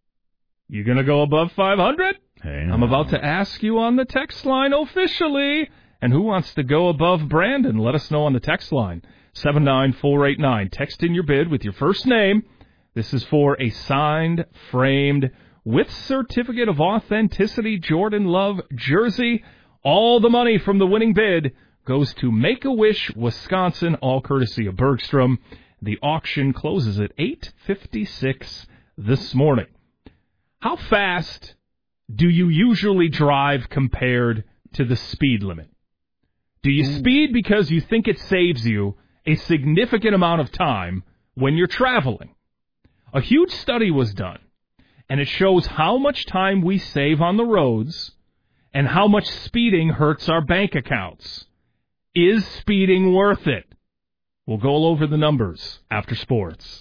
you going to go above five hundred? Hey, no. I'm about to ask you on the text line officially. And who wants to go above Brandon? Let us know on the text line, seven nine four eight nine. Text in your bid with your first name. This is for a signed, framed, with certificate of authenticity Jordan Love jersey. All the money from the winning bid goes to Make-A-Wish, Wisconsin, all courtesy of Bergstrom. The auction closes at eight fifty-six this morning. How fast do you usually drive compared to the speed limit? Do you Ooh. speed because you think it saves you a significant amount of time when you're traveling? A huge study was done, and it shows how much time we save on the roads and how much speeding hurts our bank accounts. Is speeding worth it? We'll go over the numbers after sports.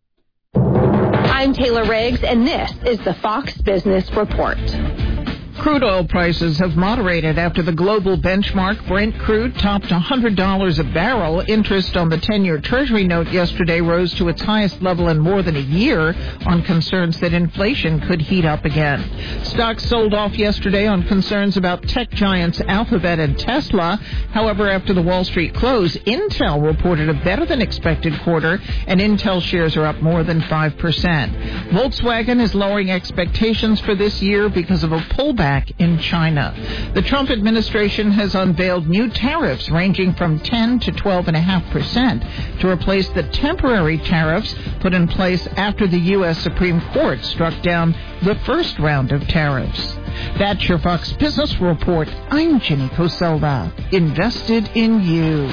I'm Taylor Riggs, and this is the Fox Business Report. Crude oil prices have moderated after the global benchmark Brent crude topped one hundred dollars a barrel. Interest on the ten-year Treasury note yesterday rose to its highest level in more than a year on concerns that inflation could heat up again. Stocks sold off yesterday on concerns about tech giants Alphabet and Tesla. However, after the Wall Street close, Intel reported a better-than-expected quarter, and Intel shares are up more than five percent. Volkswagen is lowering expectations for this year because of a pullback in China. The Trump administration has unveiled new tariffs ranging from ten to twelve point five percent to replace the temporary tariffs put in place after the U S Supreme Court struck down the first round of tariffs. That's your Fox Business Report. I'm Jenny Coselda. Invested in you.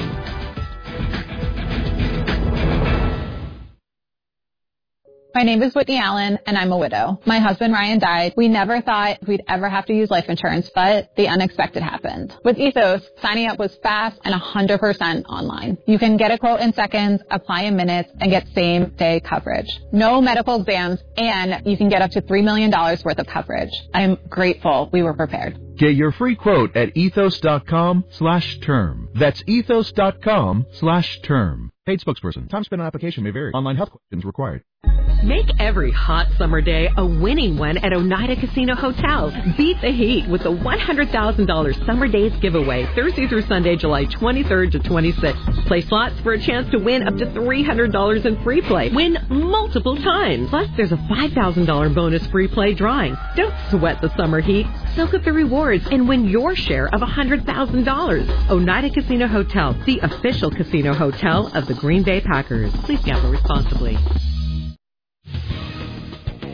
My name is Whitney Allen, and I'm a widow. My husband, Ryan, died. We never thought we'd ever have to use life insurance, but the unexpected happened. With Ethos, signing up was fast and one hundred percent online. You can get a quote in seconds, apply in minutes, and get same-day coverage. No medical exams, and you can get up to three million dollars worth of coverage. I'm grateful we were prepared. Get your free quote at ethos.com slash term. That's ethos.com slash term. Paid spokesperson. Time spent on application may vary. Online health questions required. Make every hot summer day a winning one at Oneida Casino Hotel. Beat the heat with the one hundred thousand dollars Summer Days giveaway Thursday through Sunday, July twenty-third to twenty-sixth. Play slots for a chance to win up to three hundred dollars in free play. Win multiple times. Plus, there's a five thousand dollars bonus free play drawing. Don't sweat the summer heat. Soak up the rewards and win your share of one hundred thousand dollars. Oneida Casino Hotel, the official casino hotel of the Green Bay Packers. Please gamble responsibly.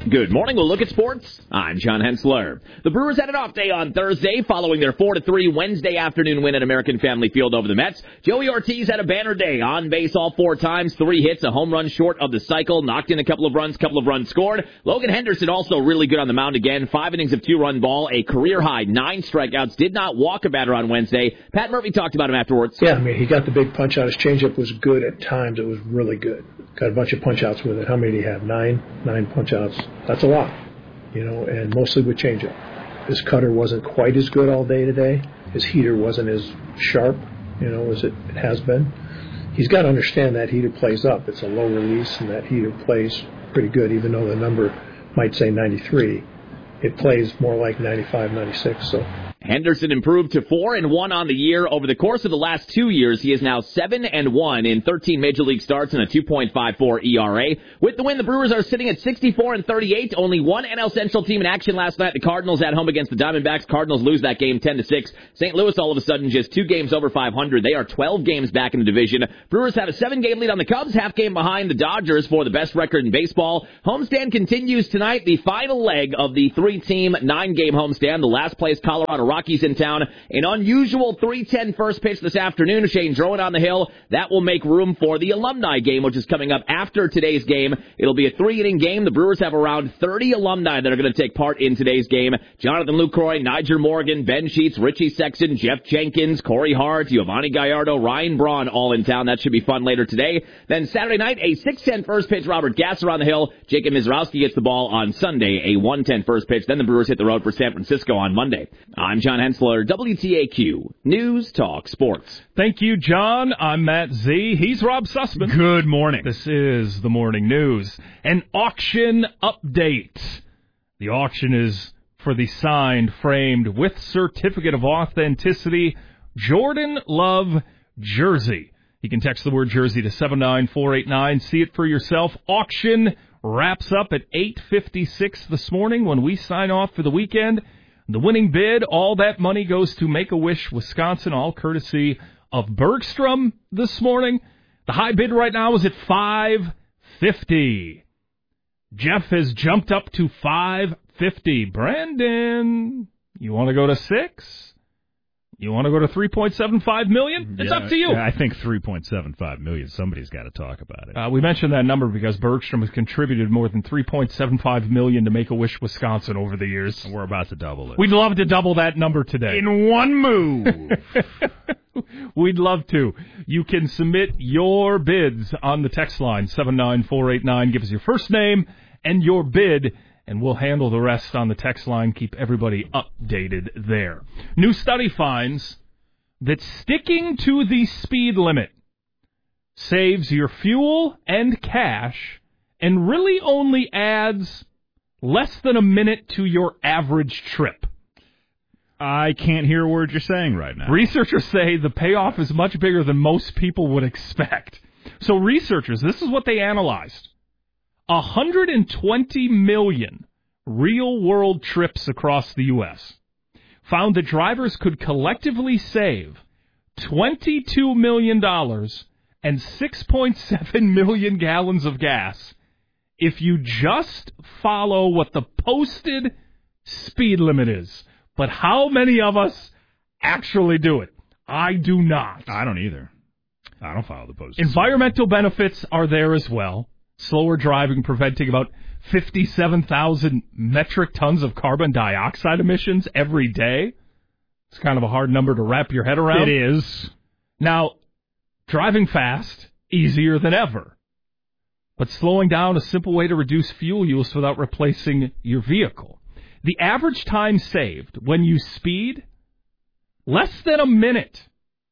Good morning. We'll look at sports. I'm John Hensler. The Brewers had an off day on Thursday following their four to three Wednesday afternoon win at American Family Field over the Mets. Joey Ortiz had a banner day, on base all four times, three hits, a home run short of the cycle, knocked in a couple of runs, couple of runs scored. Logan Henderson also really good on the mound again, five innings of two-run ball, a career-high nine strikeouts, did not walk a batter on Wednesday. Pat Murphy talked about him afterwards. Yeah, I mean, he got the big punch out. His changeup was good at times. It was really good. Got a bunch of punch-outs with it. How many did he have? Nine? Nine punch-outs. That's a lot. You know, and mostly with changeup. His cutter wasn't quite as good all day today. His heater wasn't as sharp, you know, as it has been. He's got to understand that heater plays up. It's a low release, and that heater plays pretty good, even though the number might say ninety-three. It plays more like ninety-five, ninety-six, so... Henderson improved to four and one on the year. Over the course of the last two years, he is now seven and one in thirteen major league starts and a two point five four E R A. With the win, the Brewers are sitting at sixty-four and thirty-eight. Only one N L Central team in action last night. The Cardinals at home against the Diamondbacks. Cardinals lose that game ten to six. Saint Louis all of a sudden just two games over five hundred. They are twelve games back in the division. Brewers have a seven-game lead on the Cubs, half game behind the Dodgers for the best record in baseball. Homestand continues tonight, the final leg of the three-team nine-game homestand. The last place Colorado Rockies in town. An unusual three ten first pitch this afternoon. Shane Drowan on the hill. That will make room for the alumni game, which is coming up after today's game. It'll be a three-inning game. The Brewers have around thirty alumni that are going to take part in today's game. Jonathan Lucroy, Niger Morgan, Ben Sheets, Richie Sexton, Jeff Jenkins, Corey Hart, Giovanni Gallardo, Ryan Braun all in town. That should be fun later today. Then Saturday night, a six ten first pitch. Robert Gasser on the hill. Jacob Mizrowski gets the ball on Sunday, a one ten first pitch. Then the Brewers hit the road for San Francisco on Monday. I'm John Hensler. W T A Q News Talk Sports. Thank you, John. I'm Matt Z. He's Rob Sussman. Good morning. This is the Morning News. An auction update. The auction is for the signed, framed, with certificate of authenticity, Jordan Love jersey. You can text the word jersey to seven nine four eight nine. See it for yourself. Auction wraps up at eight fifty-six this morning when we sign off for the weekend. The winning bid, all that money goes to Make-A-Wish Wisconsin, all courtesy of Bergstrom this morning. The high bid right now is at five fifty. Jeff has jumped up to five fifty. Brandon, you want to go to six? You want to go to three point seven five million? It's yeah, up to you. I think three point seven five million. Somebody's got to talk about it. Uh, we mentioned that number because Bergstrom has contributed more than three point seven five million to Make-A-Wish Wisconsin over the years. And we're about to double it. We'd love to double that number today. In one move. We'd love to. You can submit your bids on the text line, seven nine four eight nine. Give us your first name and your bid, and we'll handle the rest on the text line. Keep everybody updated there. New study finds that sticking to the speed limit saves your fuel and cash and really only adds less than a minute to your average trip. I can't hear a word you're saying right now. Researchers say the payoff is much bigger than most people would expect. So researchers, this is what they analyzed. one hundred twenty million real-world trips across the U S found that drivers could collectively save twenty-two million dollars and six point seven million gallons of gas if you just follow what the posted speed limit is. But how many of us actually do it? I do not. I don't either. I don't follow the posted. Environmental benefits are there as well. Slower driving preventing about fifty-seven thousand metric tons of carbon dioxide emissions every day. It's kind of a hard number to wrap your head around. It is. Now, driving fast, easier than ever. But slowing down a simple way to reduce fuel use without replacing your vehicle. The average time saved when you speed, less than a minute.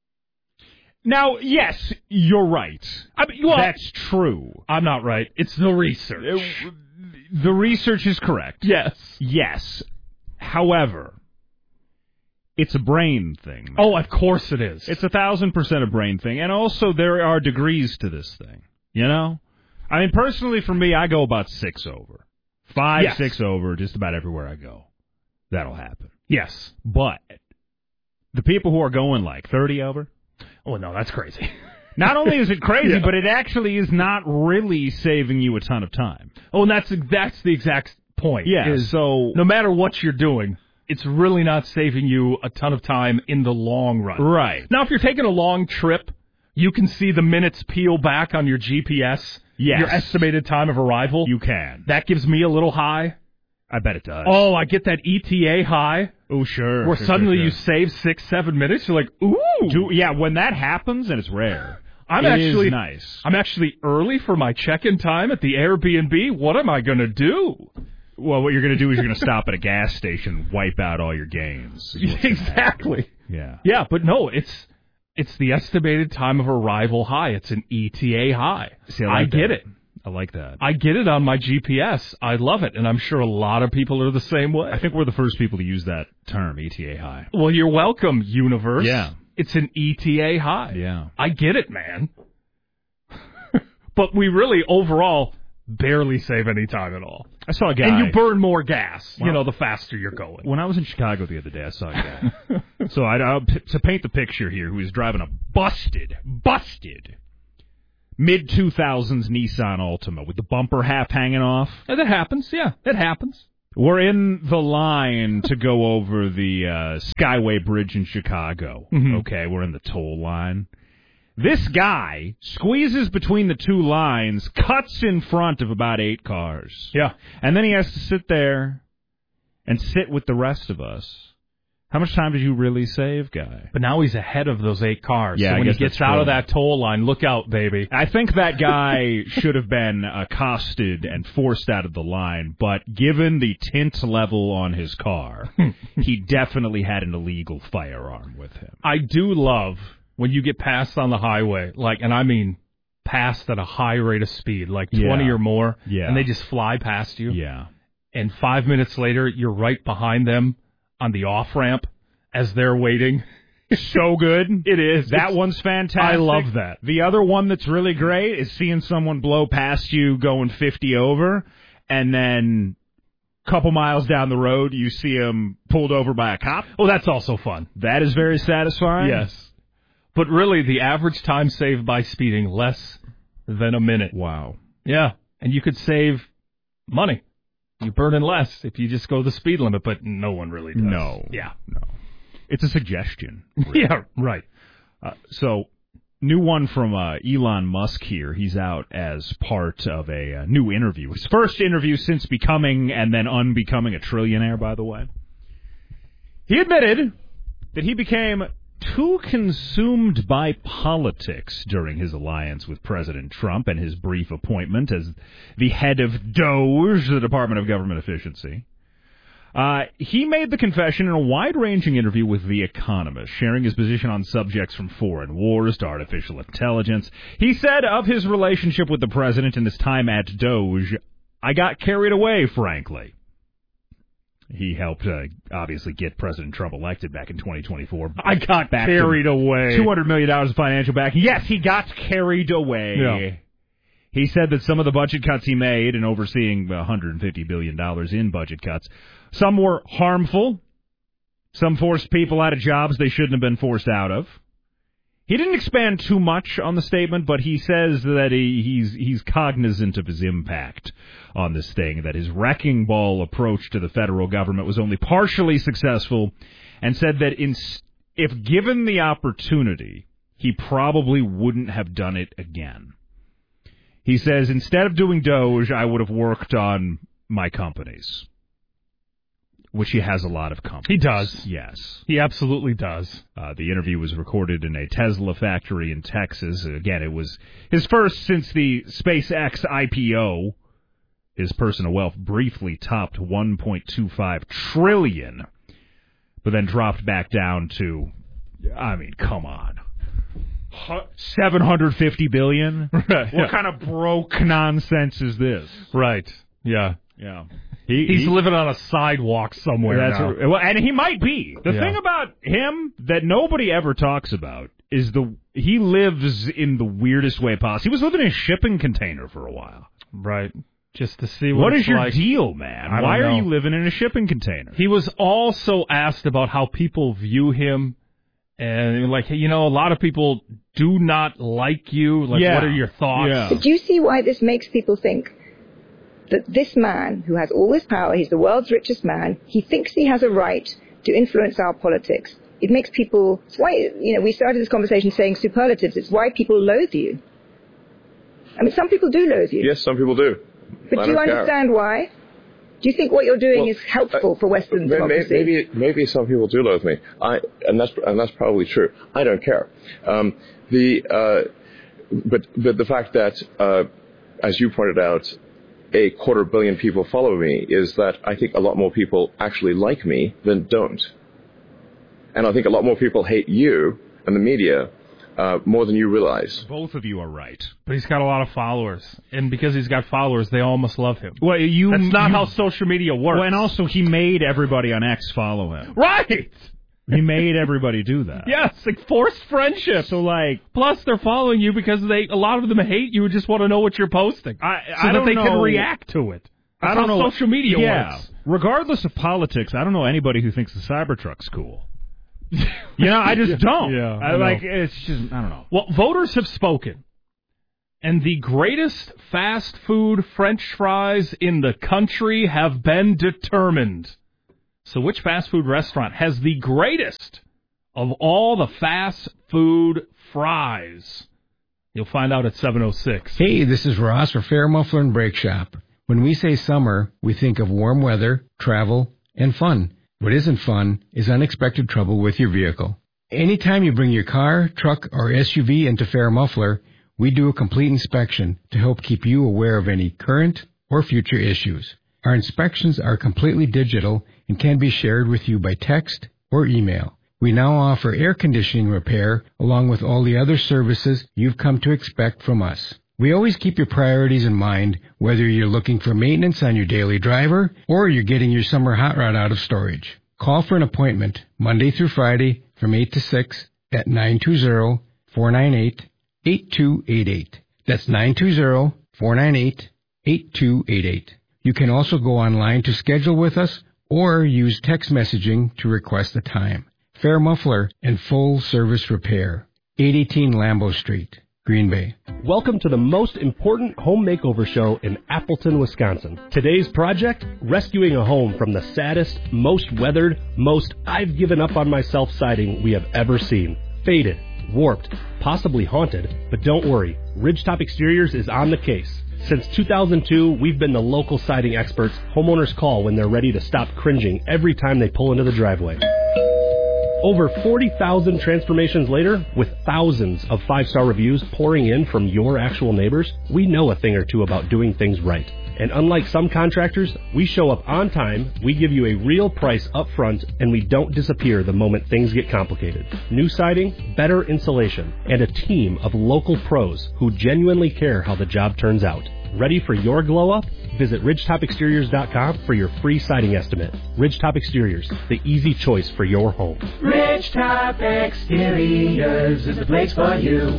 Now, yes, you're right. I mean, well, that's true. I'm not right. It's the research. The research is correct. Yes. Yes. However, it's a brain thing. Oh, of course it is. It's a thousand percent a brain thing. And also, there are degrees to this thing. You know? I mean, personally, for me, I go about six over. Five, yes. six over, just about everywhere I go. That'll happen. Yes. But the people who are going like thirty over, oh, no, that's crazy. Not only is it crazy, yeah. but it actually is not really saving you a ton of time. Oh, and that's that's the exact point. Yeah, is so no matter what you're doing, it's really not saving you a ton of time in the long run. Right. Now, if you're taking a long trip, you can see the minutes peel back on your G P S. Yes. Your estimated time of arrival. You can. That gives me a little high. I bet it does. Oh, I get that E T A high. Oh, sure. Where sure, suddenly sure, sure. you save six, seven minutes. You're like, ooh. Do, yeah, when that happens, and it's rare, I'm it actually is nice. I'm actually early for my check-in time at the Airbnb. What am I going to do? Well, what you're going to do is you're going to stop at a gas station and wipe out all your gains. Exactly. Yeah. Yeah, but no, it's it's the estimated time of arrival high. It's an E T A high. See, I, I like get that. it. I like that. I get it on my G P S. I love it, and I'm sure a lot of people are the same way. I think we're the first people to use that term, E T A high. Well, you're welcome, universe. Yeah. It's an E T A high. Yeah. I get it, man. But we really, overall, barely save any time at all. I saw a guy. And you burn more gas, Well, you know, the faster you're going. When I was in Chicago the other day, I saw a guy. so I, I, to paint the picture here, who was driving a busted, busted mid two thousands Nissan Altima with the bumper half hanging off. Yeah, that happens, yeah, that happens. We're in the line to go over the uh, Skyway Bridge in Chicago. Mm-hmm. Okay, we're in the toll line. This guy squeezes between the two lines, cuts in front of about eight cars. Yeah. And then he has to sit there and sit with the rest of us. How much time did you really save, guy? But now he's ahead of those eight cars. Yeah, so I when he guess gets that's out true. of that toll line, look out, baby. I think that guy should have been accosted and forced out of the line, but given the tint level on his car, he definitely had an illegal firearm with him. I do love when you get passed on the highway, like, and I mean passed at a high rate of speed, like twenty Yeah. or more, Yeah. and they just fly past you. Yeah. And five minutes later, you're right behind them on the off-ramp as they're waiting. So good. It is. That It's- one's fantastic. I love that. The other one that's really great is seeing someone blow past you going fifty over, and then a couple miles down the road, you see him pulled over by a cop. Oh, that's also fun. That is very satisfying. Yes. But really, the average time saved by speeding, less than a minute. Wow. Yeah. And you could save money. You burn in less if you just go the speed limit, but no one really does. No. Yeah. No. It's a suggestion. Really. Yeah, right. Uh, so, new one from uh, Elon Musk here. He's out as part of a uh, new interview. His first interview since becoming and then unbecoming a trillionaire, by the way. He admitted that he became too consumed by politics during his alliance with President Trump and his brief appointment as the head of DOGE, the Department of Government Efficiency. Uh, he made the confession in a wide-ranging interview with The Economist, sharing his position on subjects from foreign wars to artificial intelligence. He said of his relationship with the president in his time at DOGE, "I got carried away, frankly." He helped, uh, obviously, get President Trump elected back in twenty twenty-four. I got Back carried away. two hundred million dollars of financial backing. Yes, he got carried away. Yeah. He said that some of the budget cuts he made, and overseeing one hundred fifty billion dollars in budget cuts, some were harmful. Some forced people out of jobs they shouldn't have been forced out of. He didn't expand too much on the statement, but he says that he, he's he's cognizant of his impact on this thing, that his wrecking ball approach to the federal government was only partially successful, and said that in, if given the opportunity, he probably wouldn't have done it again. He says, instead of doing DOGE, I would have worked on my companies. Which he has a lot of companies. He does. Yes. He absolutely does. Uh, the interview was recorded in a Tesla factory in Texas. Again, it was his first since the SpaceX I P O. His personal wealth briefly topped one point two five trillion dollars, but then dropped back down to, I mean, come on. seven hundred fifty billion dollars? Right. What Yeah. kind of broke nonsense is this? Right. Yeah. Yeah. He, He's he, living on a sidewalk somewhere that's now. A, well, and he might be. The Yeah. thing about him that nobody ever talks about is the he lives in the weirdest way possible. He was living in a shipping container for a while. Right. Just to see what, what it's is your like. deal, man? I Why don't are know. you living in a shipping container? He was also asked about how people view him. And like, hey, you know, a lot of people do not like you. Like, Yeah. what are your thoughts? Yeah. But do you see why this makes people think, that this man, who has all this power, he's the world's richest man, he thinks he has a right to influence our politics. It makes people, it's why, you know, we started this conversation saying superlatives. It's why people loathe you. I mean, some people do loathe you. Yes, some people do. But I do you don't understand care. why? Do you think what you're doing well, is helpful uh, for Western maybe, democracy? Maybe, maybe some people do loathe me. I, and that's, and that's probably true. I don't care. Um, the, uh, but, but the fact that, uh, as you pointed out, a quarter billion people follow me is that I think a lot more people actually like me than don't. And I think a lot more people hate you and the media uh, more than you realize. Both of you are right. But he's got a lot of followers. And because he's got followers, they all must love him. Well, you, That's not you, how social media works. Well, and also he made everybody on X follow him. Right! He made everybody do that. Yes, like forced friendship. So, like... Plus, they're following you because they a lot of them hate you and just want to know what you're posting. I, so I that they know, can react to it. That's I don't how know. social media yeah. works. Regardless of politics, I don't know anybody who thinks the Cybertruck's cool. You know, I just don't. Yeah, I, I like, it's just, I don't know. Well, voters have spoken. And the greatest fast food French fries in the country have been determined. So which fast food restaurant has the greatest of all the fast food fries? You'll find out at seven oh six. Hey, this is Ross for Fair Muffler and Brake Shop. When we say summer, we think of warm weather, travel, and fun. What isn't fun is unexpected trouble with your vehicle. Anytime you bring your car, truck, or S U V into Fair Muffler, we do a complete inspection to help keep you aware of any current or future issues. Our inspections are completely digital and can be shared with you by text or email. We now offer air conditioning repair along with all the other services you've come to expect from us. We always keep your priorities in mind, whether you're looking for maintenance on your daily driver or you're getting your summer hot rod out of storage. Call for an appointment Monday through Friday from eight to six at nine two zero, four nine eight, eight two eight eight. That's nine two zero, four nine eight, eight two eight eight. You can also go online to schedule with us or use text messaging to request a time. Fair Muffler and Full Service Repair, eight eighteen Lambeau Street, Green Bay. Welcome to the most important home makeover show in Appleton, Wisconsin. Today's project, rescuing a home from the saddest, most weathered, most I've given up on myself siding we have ever seen. Faded, warped, possibly haunted, but don't worry, Ridgetop Exteriors is on the case. Since two thousand two, we've been the local siding experts homeowners call when they're ready to stop cringing every time they pull into the driveway. Over forty thousand transformations later, with thousands of five-star reviews pouring in from your actual neighbors, we know a thing or two about doing things right. And unlike some contractors, we show up on time, we give you a real price up front, and we don't disappear the moment things get complicated. New siding, better insulation, and a team of local pros who genuinely care how the job turns out. Ready for your glow-up? Visit ridgetop exteriors dot com for your free siding estimate. Ridgetop Exteriors, the easy choice for your home. Ridgetop Exteriors is the place for you.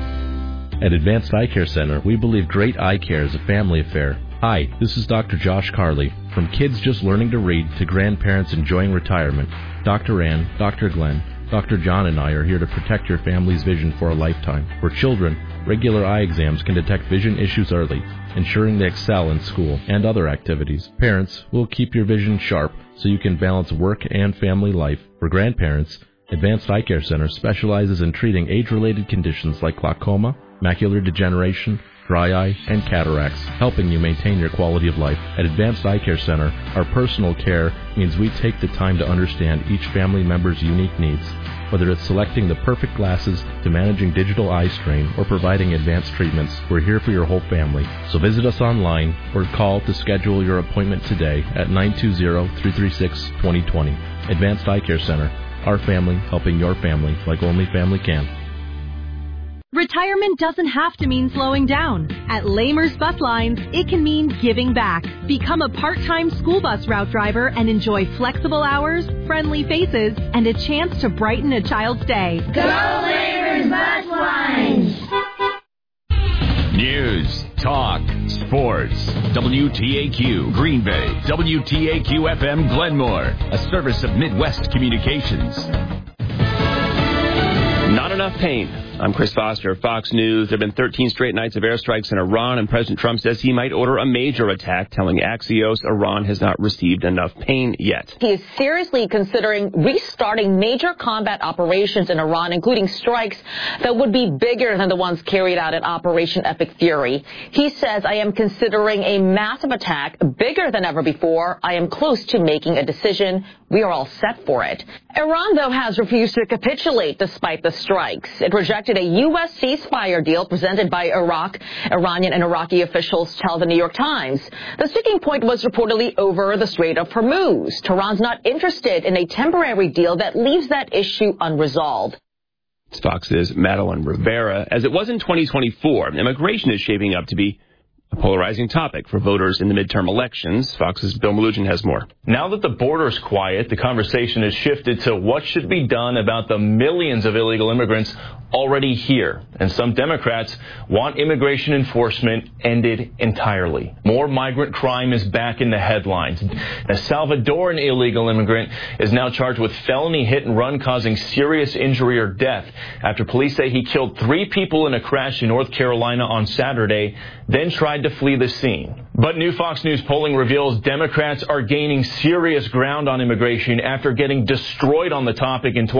At Advanced Eye Care Center, we believe great eye care is a family affair. Hi, this is Doctor Josh Carley. From kids just learning to read to grandparents enjoying retirement, Doctor Ann, Doctor Glenn, Doctor John and I are here to protect your family's vision for a lifetime. For children, regular eye exams can detect vision issues early, ensuring they excel in school and other activities. Parents, will keep your vision sharp so you can balance work and family life. For grandparents, Advanced Eye Care Center specializes in treating age-related conditions like glaucoma, macular degeneration, dry eye, and cataracts, helping you maintain your quality of life. At Advanced Eye Care Center, our personal care means we take the time to understand each family member's unique needs. Whether it's selecting the perfect glasses to managing digital eye strain or providing advanced treatments, we're here for your whole family. So visit us online or call to schedule your appointment today at nine two zero, three three six, two zero two zero. Advanced Eye Care Center, our family helping your family like only family can. Retirement doesn't have to mean slowing down. At Lamers Bus Lines, it can mean giving back. Become a part-time school bus route driver and enjoy flexible hours, friendly faces, and a chance to brighten a child's day. Go Lamers Bus Lines! News, talk, sports. W T A Q Green Bay. W T A Q F M Glenmore. A service of Midwest Communications. Not enough pain. I'm Chris Foster, Fox News. There have been thirteen straight nights of airstrikes in Iran, and President Trump says he might order a major attack, telling Axios Iran has not received enough pain yet. He is seriously considering restarting major combat operations in Iran, including strikes that would be bigger than the ones carried out in Operation Epic Fury. He says, I am considering a massive attack bigger than ever before. I am close to making a decision. We are all set for it. Iran, though, has refused to capitulate despite the strikes. It rejected a U S ceasefire deal presented by Iraq. Iranian and Iraqi officials tell the New York Times. The sticking point was reportedly over the Strait of Hormuz. Tehran's not interested in a temporary deal that leaves that issue unresolved. It's Fox's Madeline Rivera. As it was in twenty twenty-four, immigration is shaping up to be a polarizing topic for voters in the midterm elections. Fox's Bill Malugin has more. Now that the border's quiet, the conversation has shifted to what should be done about the millions of illegal immigrants already here. And some Democrats want immigration enforcement ended entirely. More migrant crime is back in the headlines. A Salvadoran illegal immigrant is now charged with felony hit and run causing serious injury or death after police say he killed three people in a crash in North Carolina on Saturday, then tried to flee the scene. But new Fox News polling reveals Democrats are gaining serious ground on immigration after getting destroyed on the topic in twenty